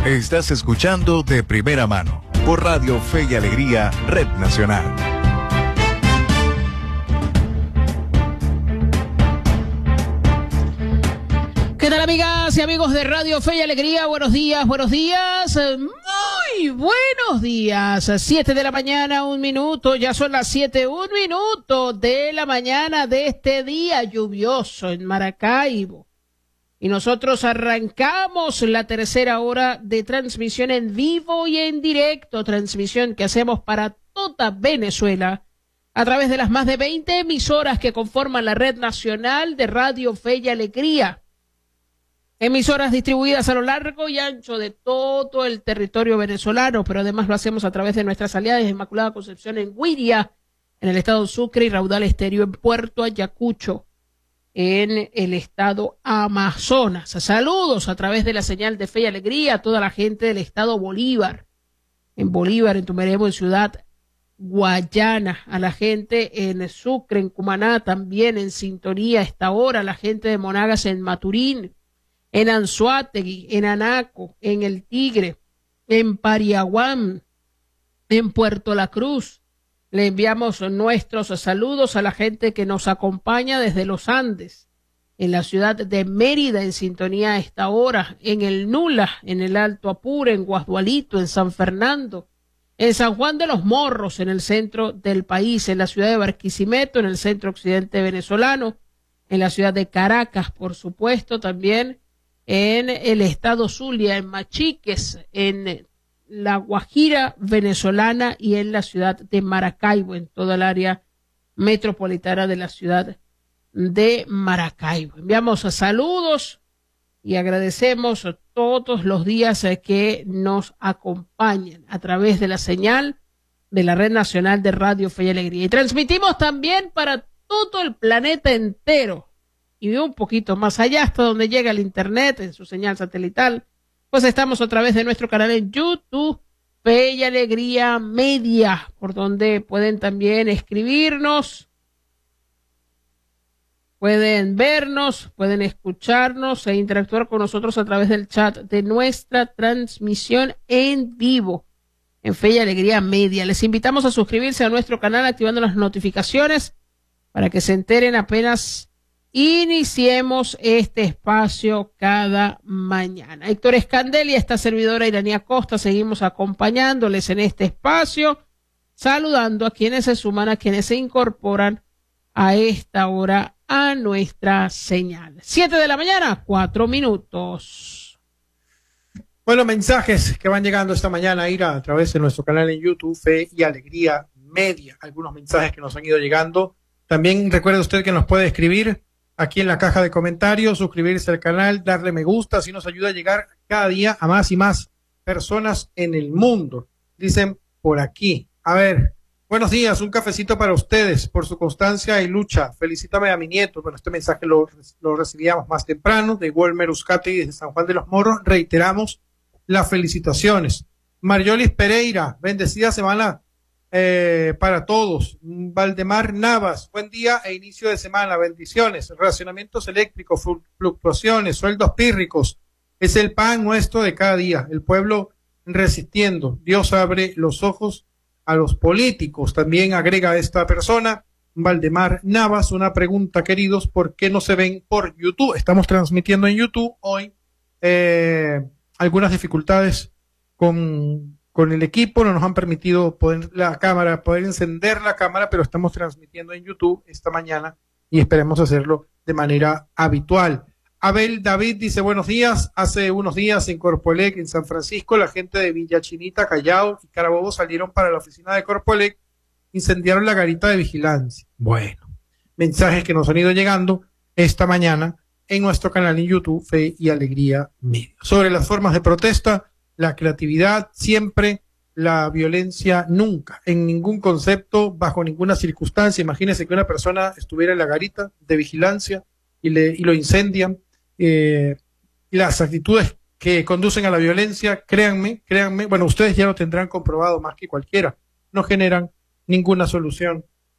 Estás escuchando De Primera Mano por Radio Fe y Alegría, Red Nacional. ¿Qué tal, amigas y amigos de Radio Fe y Alegría? Buenos días, muy buenos días. 7 de la mañana, 1 minuto, ya son las 7, 1 minuto de la mañana de este día lluvioso en Maracaibo. Y nosotros arrancamos la tercera hora de transmisión en vivo y en directo, transmisión que hacemos para toda Venezuela a través de las más de 20 emisoras que conforman la Red Nacional de Radio Fe y Alegría. Emisoras distribuidas a lo largo y ancho de todo el territorio venezolano, pero además lo hacemos a través de nuestras aliadas Inmaculada Concepción en Guiria, en el estado Sucre, y Raudal Estéreo en Puerto Ayacucho, en el estado Amazonas. Saludos a través de la señal de Fe y Alegría a toda la gente del estado Bolívar, en Tumeremo, en Ciudad Guayana, a la gente en Sucre, en Cumaná, también en sintonía a esta hora, a la gente de Monagas en Maturín, en Anzoátegui, en Anaco, en El Tigre, en Pariaguán, en Puerto La Cruz. Le enviamos nuestros saludos a la gente que nos acompaña desde los Andes, en la ciudad de Mérida, en sintonía a esta hora, en el Nula, en el Alto Apure, en Guasdualito, en San Fernando, en San Juan de los Morros, en el centro del país, en la ciudad de Barquisimeto, en el centro occidente venezolano, en la ciudad de Caracas, por supuesto, también en el estado Zulia, en Machiques, en la Guajira venezolana y en la ciudad de Maracaibo, en toda el área metropolitana de la ciudad de Maracaibo. Enviamos saludos y agradecemos todos los días que nos acompañan a través de la señal de la Red Nacional de Radio Fe y Alegría. Y transmitimos también para todo el planeta entero y un poquito más allá, hasta donde llega el internet en su señal satelital. Pues estamos a través de nuestro canal en YouTube, Fe y Alegría Media, por donde pueden también escribirnos, pueden vernos, pueden escucharnos e interactuar con nosotros a través del chat de nuestra transmisión en vivo en Fe y Alegría Media. Les invitamos a suscribirse a nuestro canal activando las notificaciones para que se enteren apenas iniciemos este espacio cada mañana. Héctor Escandel y esta servidora Iranía Costa seguimos acompañándoles en este espacio, saludando a quienes se suman, a quienes se incorporan a esta hora a nuestra señal. 7 de la mañana, 4 minutos. Bueno, mensajes que van llegando esta mañana, Ira, a través de nuestro canal en YouTube, Fe y Alegría Media. Algunos mensajes que nos han ido llegando. También recuerde usted que nos puede escribir aquí en la caja de comentarios, suscribirse al canal, darle me gusta, así nos ayuda a llegar cada día a más y más personas en el mundo. Dicen por aquí. A ver, buenos días, un cafecito para ustedes por su constancia y lucha. Felicítame a mi nieto. Bueno, este mensaje lo recibíamos más temprano de Walmer Uzcategui desde San Juan de los Morros. Reiteramos las felicitaciones. Mariolis Pereira, bendecida semana para todos. Valdemar Navas, buen día e inicio de semana, bendiciones. Racionamientos eléctricos, fluctuaciones, sueldos pírricos, es el pan nuestro de cada día, el pueblo resistiendo. Dios abre los ojos a los políticos. También agrega esta persona, Valdemar Navas, una pregunta, queridos, ¿por qué no se ven por YouTube? Estamos transmitiendo en YouTube hoy, algunas dificultades con el equipo, no nos han permitido poder encender la cámara, pero estamos transmitiendo en YouTube esta mañana y esperemos hacerlo de manera habitual. Abel David dice, buenos días, hace unos días en Corpoelec, en San Francisco, la gente de Villa Chinita, Callao y Carabobo salieron para la oficina de Corpoelec, incendiaron la garita de vigilancia. Bueno, mensajes que nos han ido llegando esta mañana en nuestro canal en YouTube, Fe y Alegría Media. Sobre las formas de protesta, la creatividad siempre, la violencia nunca, en ningún concepto, bajo ninguna circunstancia. Imagínense que una persona estuviera en la garita de vigilancia y lo incendian. Las actitudes que conducen a la violencia, créanme, bueno, ustedes ya lo tendrán comprobado más que cualquiera, no generan ninguna solución,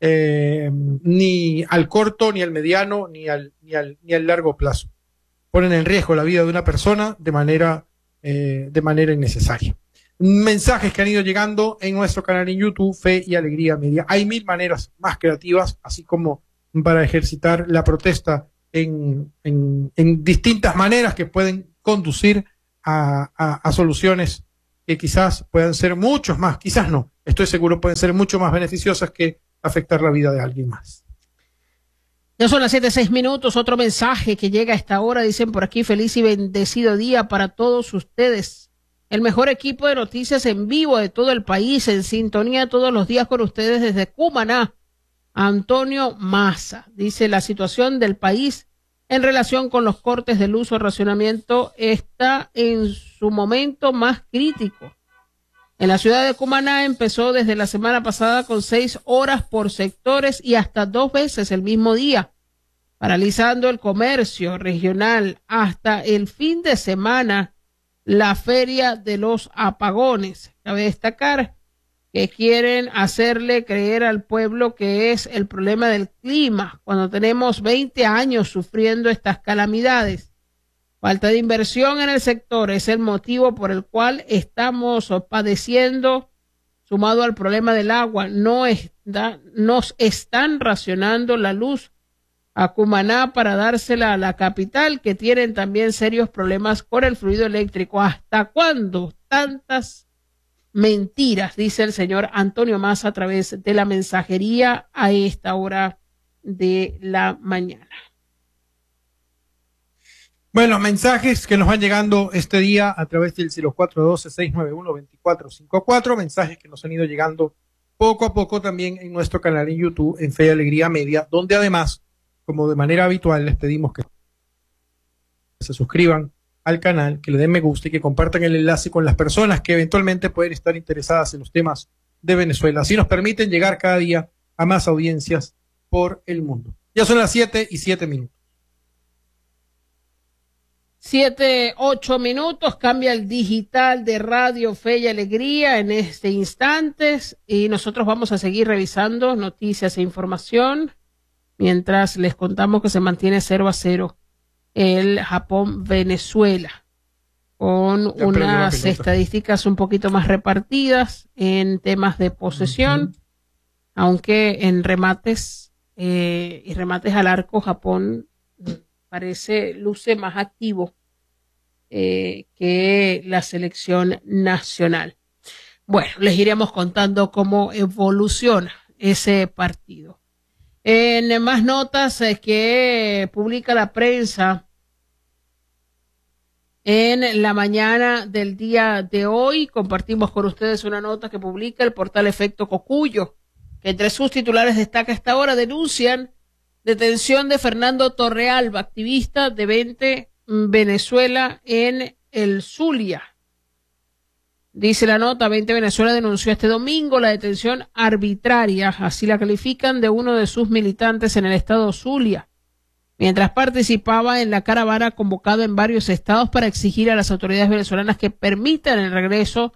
ni al corto, ni al mediano, ni al largo plazo. Ponen en riesgo la vida de una persona de manera de manera innecesaria. Mensajes que han ido llegando en nuestro canal en YouTube, Fe y Alegría Media. Hay 1000 maneras más creativas, así como para ejercitar la protesta en distintas maneras que pueden conducir a soluciones que quizás puedan ser muchos más, quizás no, estoy seguro pueden ser mucho más beneficiosas que afectar la vida de alguien más. Ya son las 7:06. Otro mensaje que llega a esta hora, dicen por aquí: feliz y bendecido día para todos ustedes. El mejor equipo de noticias en vivo de todo el país, en sintonía todos los días con ustedes desde Cumaná. Antonio Massa dice: la situación del país en relación con los cortes de luz o racionamiento está en su momento más crítico. En la ciudad de Cumaná empezó desde la semana pasada con 6 horas por sectores y hasta 2 veces el mismo día, paralizando el comercio regional. Hasta el fin de semana, la feria de los apagones. Cabe destacar que quieren hacerle creer al pueblo que es el problema del clima, cuando tenemos 20 años sufriendo estas calamidades. Falta de inversión en el sector es el motivo por el cual estamos padeciendo, sumado al problema del agua. Nos están racionando la luz a Cumaná para dársela a la capital, que tienen también serios problemas con el fluido eléctrico. ¿Hasta cuándo tantas mentiras? Dice el señor Antonio Massa a través de la mensajería a esta hora de la mañana. Bueno, mensajes que nos van llegando este día a través del 0412-691-2454, mensajes que nos han ido llegando poco a poco también en nuestro canal en YouTube, en Fe y Alegría Media, donde además, como de manera habitual, les pedimos que se suscriban al canal, que le den me gusta y que compartan el enlace con las personas que eventualmente pueden estar interesadas en los temas de Venezuela. Así nos permiten llegar cada día a más audiencias por el mundo. Ya son las 7:07. 7:08. Cambia el digital de Radio Fe y Alegría en este instante y nosotros vamos a seguir revisando noticias e información mientras les contamos que se mantiene 0-0 el Japón-Venezuela, con unas estadísticas un poquito más repartidas en temas de posesión, aunque en remates y remates al arco Japón luce más activo que la selección nacional. Bueno, les iremos contando cómo evoluciona ese partido. En más notas que publica la prensa en la mañana del día de hoy, compartimos con ustedes una nota que publica el portal Efecto Cocuyo, que entre sus titulares destaca a esta hora: denuncian detención de Fernando Torrealba, activista de 20 Venezuela en el Zulia. Dice la nota: 20 Venezuela denunció este domingo la detención arbitraria, así la califican, de uno de sus militantes en el estado Zulia, mientras participaba en la caravana convocada en varios estados para exigir a las autoridades venezolanas que permitan el regreso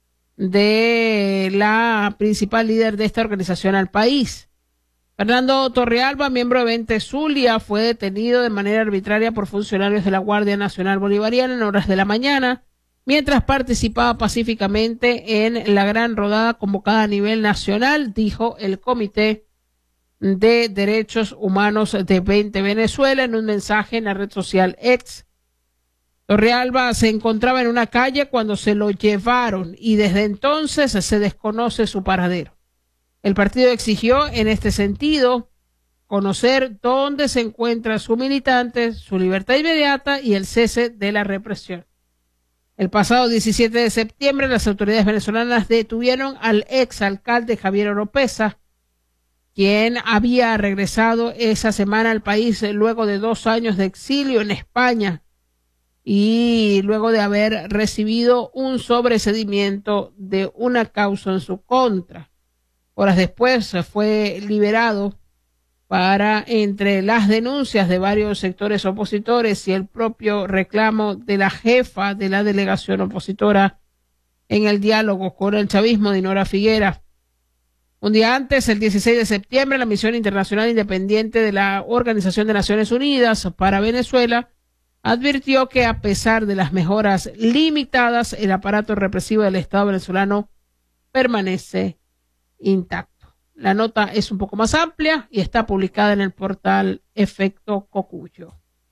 de la principal líder de esta organización al país. Fernando Torrealba, miembro de 20 Zulia, fue detenido de manera arbitraria por funcionarios de la Guardia Nacional Bolivariana en horas de la mañana, mientras participaba pacíficamente en la gran rodada convocada a nivel nacional, dijo el Comité de Derechos Humanos de 20 Venezuela en un mensaje en la red social X. Torrealba se encontraba en una calle cuando se lo llevaron y desde entonces se desconoce su paradero. El partido exigió en este sentido conocer dónde se encuentra su militante, su libertad inmediata y el cese de la represión. El pasado 17 de septiembre, las autoridades venezolanas detuvieron al exalcalde Javier Oropesa, quien había regresado esa semana al país luego de 2 años de exilio en España y luego de haber recibido un sobreseimiento de una causa en su contra. Horas después fue liberado para, entre las denuncias de varios sectores opositores y el propio reclamo de la jefa de la delegación opositora en el diálogo con el chavismo, Dinora Figuera. Un día antes, el 16 de septiembre, la Misión Internacional Independiente de la Organización de Naciones Unidas para Venezuela advirtió que a pesar de las mejoras limitadas, el aparato represivo del Estado venezolano permanece intacto. La nota es un poco más amplia y está publicada en el portal Efecto Cocuyo.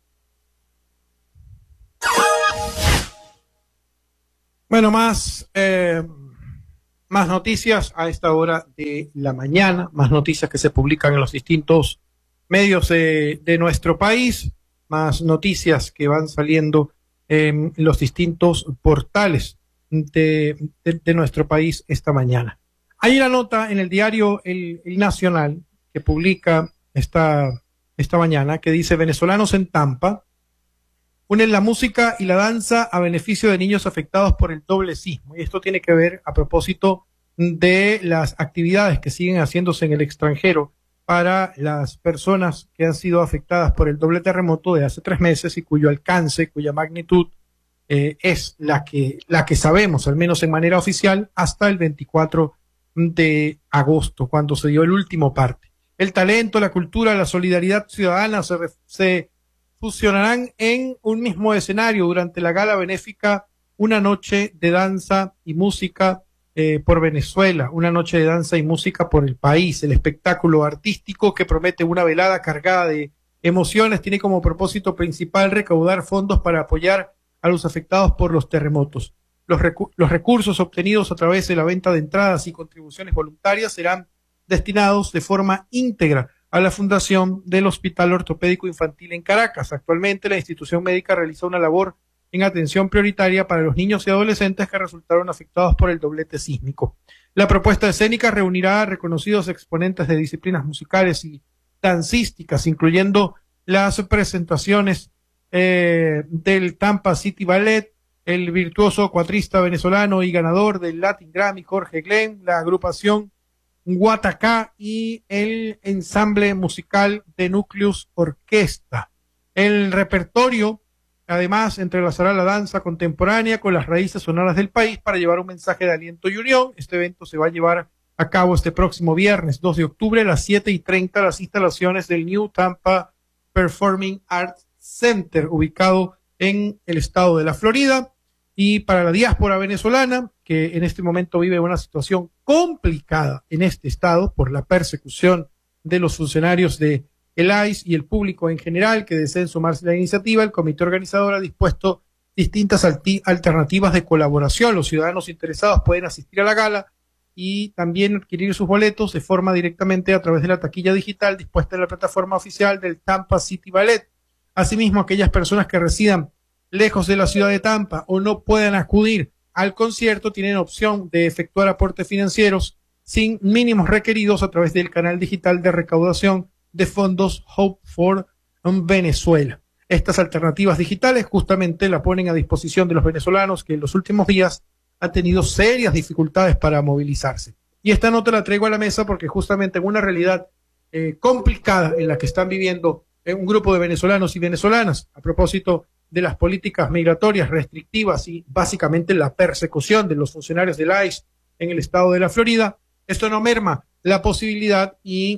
Bueno, más noticias a esta hora de la mañana, más noticias que se publican en los distintos medios de nuestro país, más noticias que van saliendo en los distintos portales de nuestro país esta mañana. Hay una nota en el diario El Nacional que publica esta mañana que dice: venezolanos en Tampa unen la música y la danza a beneficio de niños afectados por el doble sismo. Y esto tiene que ver a propósito de las actividades que siguen haciéndose en el extranjero para las personas que han sido afectadas por el doble terremoto de hace 3 meses y cuyo alcance, cuya magnitud es la que sabemos, al menos en manera oficial, hasta el 24 de agosto, cuando se dio el último parte. El talento, la cultura, la solidaridad ciudadana se fusionarán en un mismo escenario durante la gala benéfica Una noche de danza y música por Venezuela, una noche de danza y música por el país. El espectáculo artístico, que promete una velada cargada de emociones, tiene como propósito principal recaudar fondos para apoyar a los afectados por los terremotos. Los recursos obtenidos a través de la venta de entradas y contribuciones voluntarias serán destinados de forma íntegra a la fundación del Hospital Ortopédico Infantil en Caracas. Actualmente la institución médica realiza una labor en atención prioritaria para los niños y adolescentes que resultaron afectados por el doblete sísmico. La propuesta escénica reunirá a reconocidos exponentes de disciplinas musicales y dancísticas, incluyendo las presentaciones del Tampa City Ballet, el virtuoso cuatrista venezolano y ganador del Latin Grammy Jorge Glenn, la agrupación Guatacá y el ensamble musical de Nucleus Orquesta. El repertorio, además, entrelazará la danza contemporánea con las raíces sonoras del país para llevar un mensaje de aliento y unión. Este evento se va a llevar a cabo este próximo viernes 2 de octubre a las 7:30 las instalaciones del New Tampa Performing Arts Center, ubicado en el estado de la Florida. Y para la diáspora venezolana, que en este momento vive una situación complicada en este estado por la persecución de los funcionarios de el ICE y el público en general que deseen sumarse a la iniciativa, el comité organizador ha dispuesto distintas alternativas de colaboración. Los ciudadanos interesados pueden asistir a la gala y también adquirir sus boletos de forma directamente a través de la taquilla digital dispuesta en la plataforma oficial del Tampa City Ballet. Asimismo, aquellas personas que residan lejos de la ciudad de Tampa o no puedan acudir al concierto tienen opción de efectuar aportes financieros sin mínimos requeridos a través del canal digital de recaudación de fondos Hope for Venezuela. Estas alternativas digitales justamente la ponen a disposición de los venezolanos que en los últimos días han tenido serias dificultades para movilizarse. Y esta nota la traigo a la mesa porque justamente en una realidad complicada en la que están viviendo un grupo de venezolanos y venezolanas a propósito de las políticas migratorias restrictivas y básicamente la persecución de los funcionarios del ICE en el estado de la Florida, esto no merma la posibilidad y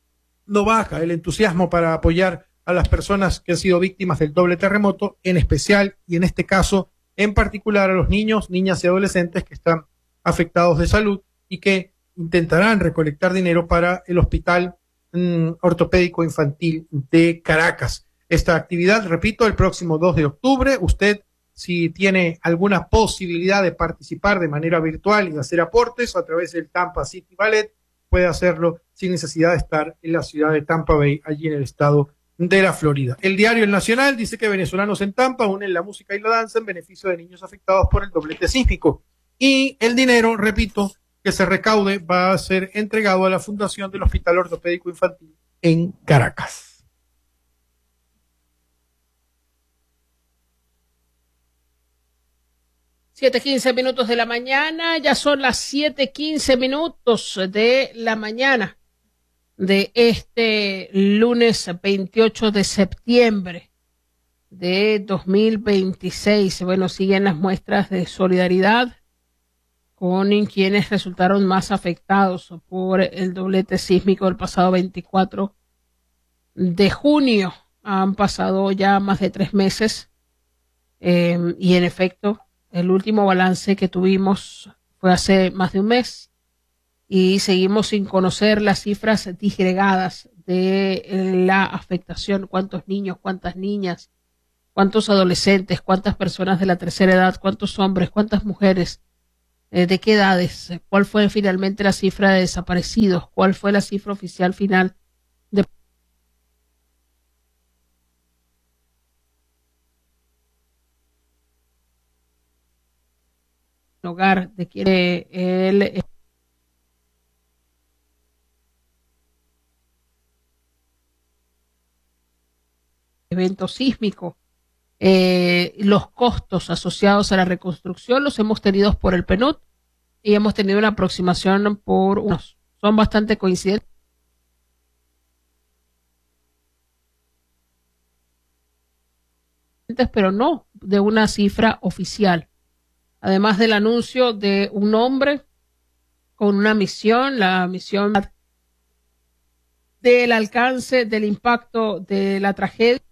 no baja el entusiasmo para apoyar a las personas que han sido víctimas del doble terremoto, en especial y en este caso en particular a los niños, niñas y adolescentes que están afectados de salud y que intentarán recolectar dinero para el Hospital Ortopédico Infantil de Caracas. Esta actividad, repito, el próximo 2 de octubre. Usted, si tiene alguna posibilidad de participar de manera virtual y de hacer aportes a través del Tampa City Ballet, puede hacerlo sin necesidad de estar en la ciudad de Tampa Bay, allí en el estado de la Florida. El diario El Nacional dice que venezolanos en Tampa unen la música y la danza en beneficio de niños afectados por el doblete sísmico. Y el dinero, repito, que se recaude va a ser entregado a la Fundación del Hospital Ortopédico Infantil en Caracas. 7:15 de la mañana, ya son las 7:15 de la mañana de este lunes 28 de septiembre de 2026. Bueno, siguen las muestras de solidaridad con quienes resultaron más afectados por el doblete sísmico del pasado 24 de junio. Han pasado ya más de 3 meses Y en efecto, el último balance que tuvimos fue hace más de un mes y seguimos sin conocer las cifras disgregadas de la afectación, cuántos niños, cuántas niñas, cuántos adolescentes, cuántas personas de la tercera edad, cuántos hombres, cuántas mujeres, de qué edades, cuál fue finalmente la cifra de desaparecidos, cuál fue la cifra oficial final de hogar, de quién el evento sísmico. Los costos asociados a la reconstrucción los hemos tenido por el PNUD y hemos tenido una aproximación por unos. Son bastante coincidentes, pero no de una cifra oficial. Además del anuncio de un hombre con una misión, la misión del alcance, del impacto de la tragedia.